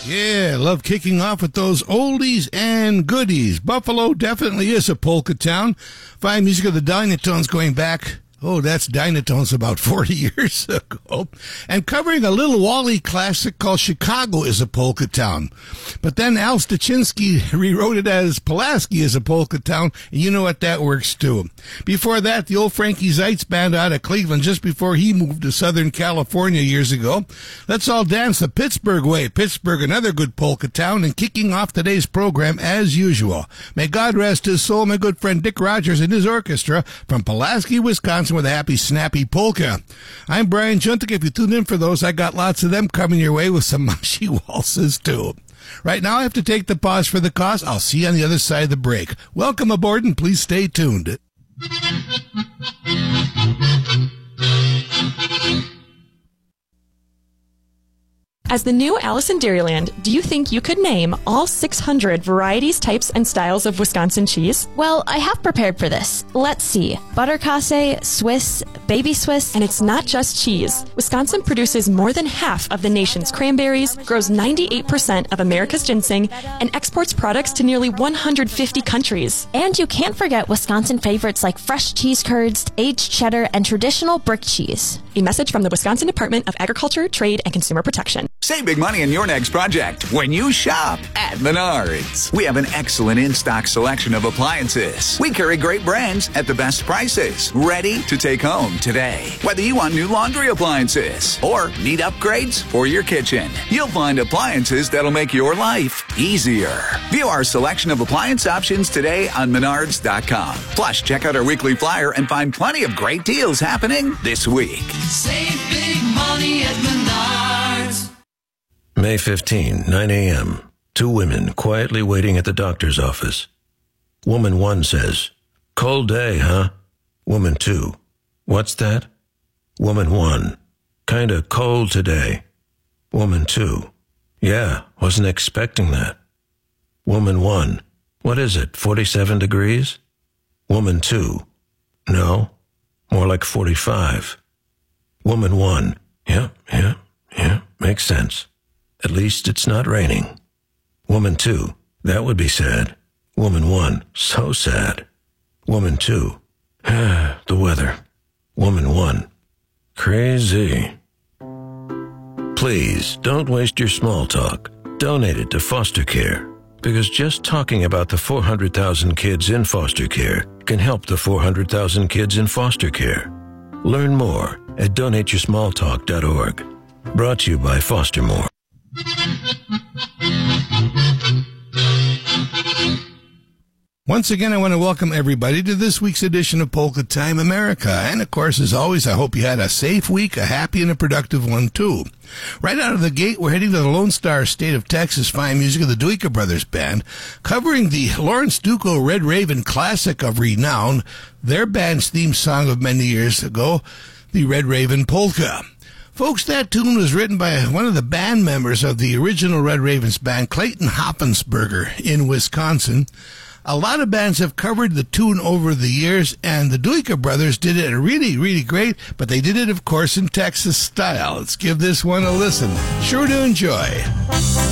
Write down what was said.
Yeah, love kicking off with those oldies and goodies. Buffalo definitely is a polka town. Fine music of the Dynatones going back. Oh, that's Dynatones about 40 years ago. And covering a little Wally classic called Chicago is a polka town. But then Al Stachinsky rewrote it as Pulaski is a polka town, and you know what, that works too. Before that, the old Frankie Zeitz band out of Cleveland just before he moved to Southern California years ago. Let's all dance the Pittsburgh way. Pittsburgh, another good polka town, and kicking off today's program as usual. May God rest his soul, my good friend Dick Rogers and his orchestra from Pulaski, Wisconsin, with a happy, snappy polka. I'm Brian Juntik. If you tune in for those, I got lots of them coming your way with some mushy waltzes, too. Right now, I have to take the pause for the cause. I'll see you on the other side of the break. Welcome aboard, and please stay tuned. As the new Alice in Dairyland, do you think you could name all 600 varieties, types, and styles of Wisconsin cheese? Well, I have prepared for this. Let's see. Butterkäse, Swiss, Baby Swiss. And it's not just cheese. Wisconsin produces more than half of the nation's cranberries, grows 98% of America's ginseng, and exports products to nearly 150 countries. And you can't forget Wisconsin favorites like fresh cheese curds, aged cheddar, and traditional brick cheese. A message from the Wisconsin Department of Agriculture, Trade, and Consumer Protection. Save big money in your next project when you shop at Menards. We have an excellent in-stock selection of appliances. We carry great brands at the best prices, ready to take home today. Whether you want new laundry appliances or need upgrades for your kitchen, you'll find appliances that'll make your life easier. View our selection of appliance options today on Menards.com. Plus, check out our weekly flyer and find plenty of great deals happening this week. Save big money at Menards. May 15, 9 a.m. Two women quietly waiting at the doctor's office. Woman 1 says, "Cold day, huh?" Woman 2, "What's that?" Woman 1, "Kinda cold today." Woman 2, "Yeah, wasn't expecting that." Woman 1, "What is it, 47 degrees?" Woman 2, "No, more like 45. Woman 1, yeah, makes sense. At least it's not raining." Woman 2, "That would be sad." Woman 1, "So sad." Woman 2, "The weather." Woman 1, "Crazy." Please, don't waste your small talk. Donate it to foster care, because just talking about the 400,000 kids in foster care can help the 400,000 kids in foster care. Learn more at donateyoursmalltalk.org. Brought to you by Fostermore. Once again, I want to welcome everybody to this week's edition of Polka Time America. And, of course, as always, I hope you had a safe week, a happy and a productive one, too. Right out of the gate, we're heading to the Lone Star State of Texas. Fine music of the Duiker Brothers Band, covering the Lawrence Duco Red Raven classic of renown, their band's theme song of many years ago, the Red Raven Polka. Folks, that tune was written by one of the band members of the original Red Ravens band, Clayton Hoppensberger, in Wisconsin. A lot of bands have covered the tune over the years, and the Duiker Brothers did it really, really great, but they did it, of course, in Texas style. Let's give this one a listen. Sure to enjoy.